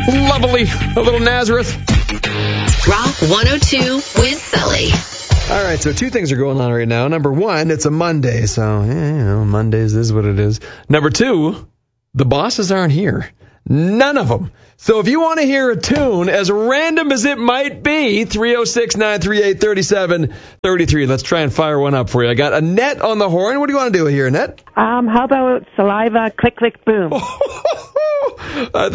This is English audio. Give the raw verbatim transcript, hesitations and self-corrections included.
Lovely. A little Nazareth. Rock one oh two with Sully. All right, so two things are going on right now. Number one, it's a Monday, so, yeah, you know, Mondays is what it is. Number two, the bosses aren't here. None of them. So if you want to hear a tune, as random as it might be, three oh six, nine three eight, three seven three three. Let's try and fire one up for you. I got Annette on the horn. What do you want to do here, Annette? Um, how about Saliva, Click, Click, Boom? I thought